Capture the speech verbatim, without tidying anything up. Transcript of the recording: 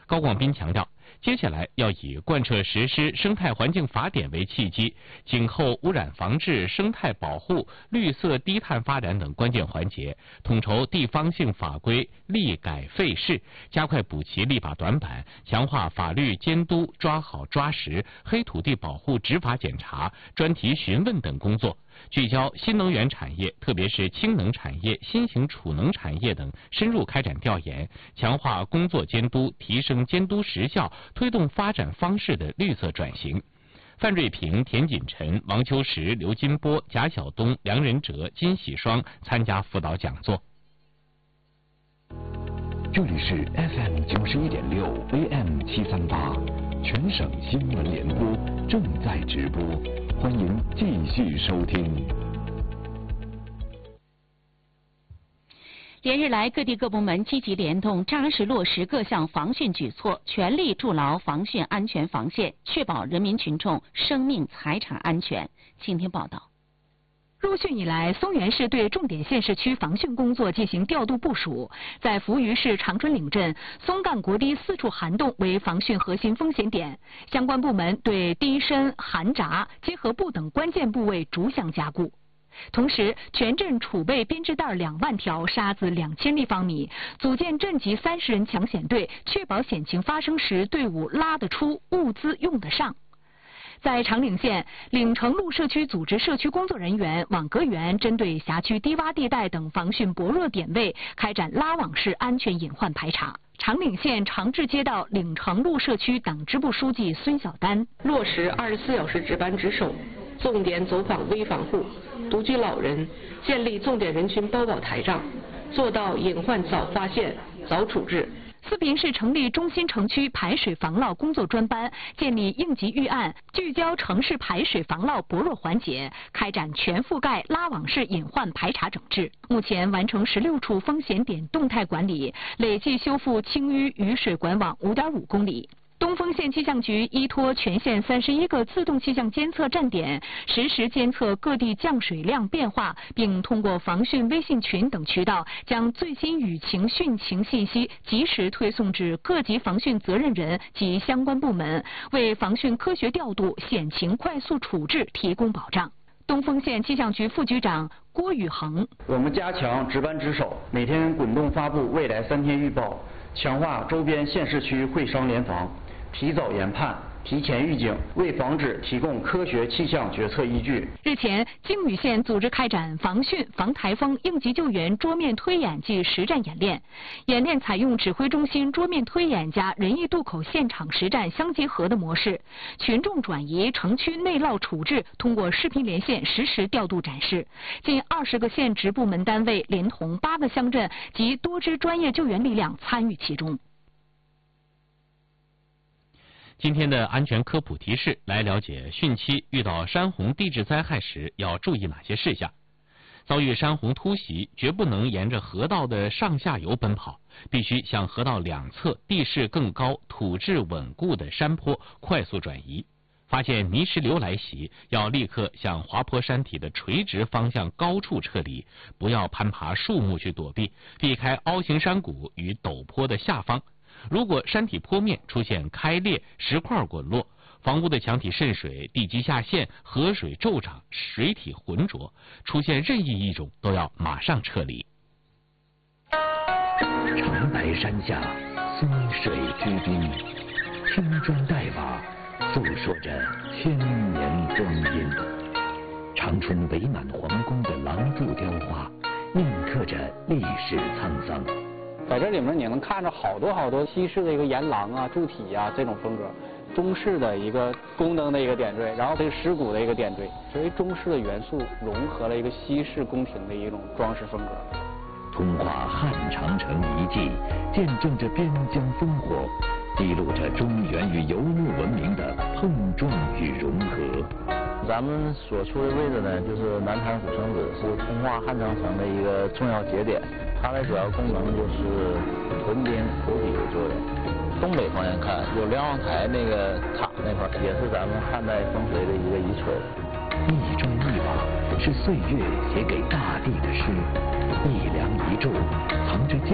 高广斌强调，接下来要以贯彻实施《生态环境法典》为契机，紧扣污染防治、生态保护、绿色低碳发展等关键环节，统筹地方性法规立改废释，加快补齐立法短板，强化法律监督、抓好抓实、黑土地保护执法检查、专题询问等工作。聚焦新能源产业，特别是氢能产业、新型储能产业等，深入开展调研，强化工作监督，提升监督实效，推动发展方式的绿色转型。范瑞平、田锦晨、王秋实、刘金波、贾晓东、梁仁哲、金喜双参加辅导讲座。 这里是 F M 九十一点六 A M 七三八，全省新闻联播正在直播，欢迎继续收听。 连日来，各地各部门积极联动，扎实落实各项防汛举措，全力筑牢防汛安全防线，确保人民群众生命财产安全。请听报道。 入汛以来，松原市对重点县市区防汛工作进行调度部署。在扶余市长春岭镇，松干国堤四处涵洞为防汛核心风险点，相关部门对堤身、涵闸、结合部等关键部位逐项加固。同时，全镇储备编织袋两万条，沙子两千立方米，组建镇级三十人抢险队，确保险情发生时队伍拉得出，物资用得上。在长岭县，岭城路社区组织社区工作人员、网格员针对辖区低洼地带等防汛薄弱点位，开展拉网式安全隐患排查。长岭县长治街道岭城路社区党支部书记孙小丹落实二十四小时值班值守，重点走访危房户、独居老人，建立重点人群包保台账，做到隐患早发现、早处置。 四平市成立中心城区排水防涝工作专班，建立应急预案，聚焦城市排水防涝薄弱环节，开展全覆盖拉网式隐患排查整治。目前完成十六处风险点动态管理，累计修复清淤雨水管网五点五公里。东丰县气象局依托全县三十一个自动气象监测站点，实时监测各地降水量变化，并通过防汛微信群等渠道，将最新雨情、汛情信息及时推送至各级防汛责任人及相关部门，为防汛科学调度、险情快速处置提供保障。东丰县气象局副局长郭宇恒： 我们加强值班值守，每天滚动发布未来三天预报，强化周边县市区会商联防，提早研判、提前预警，为防止提供科学气象决策依据。 日前，靖宇县组织开展防汛、防台风、应急救援桌面推演暨实战演练。演练采用指挥中心桌面推演加仁义渡口现场实战相结合的模式，群众转移、城区内涝处置通过视频连线实时调度展示。近二十个县直部门单位连同八个乡镇及多支专业救援力量参与其中。 今天的安全科普提示，来了解汛期遇到山洪地质灾害时要注意哪些事项。遭遇山洪突袭，绝不能沿着河道的上下游奔跑，必须向河道两侧地势更高、土质稳固的山坡快速转移。发现泥石流来袭，要立刻向滑坡山体的垂直方向高处撤离，不要攀爬树木去躲避，避开凹形山谷与陡坡的下方。如果山体坡面出现开裂、石块滚落，房屋的墙体渗水、地基下陷、河水骤涨、水体浑浊，出现任意一种都要马上撤离。 长白山下，松水居滨，青砖黛瓦，诉说着千年光阴。长春伪满皇宫的廊柱雕花，印刻着历史沧桑。 在这里面你能看着好多好多西式的一个檐廊啊、柱体啊这种风格，中式的一个宫灯的一个点缀，然后这个石鼓的一个点缀，所以中式的元素融合了一个西式宫廷的一种装饰风格。 通话汉长城遗迹，见证着边疆烽火，记录着中原与游牧文明的碰撞与融合。 咱们所处的位置呢，就是南坛古城子，是通化汉长城的一个重要节点。它的主要功能就是屯兵补给作用。东北方向看，有瞭望台那个塔那块，也是咱们汉代风水的一个遗存。 一砖一瓦是岁月写给大地的诗，一梁一柱藏着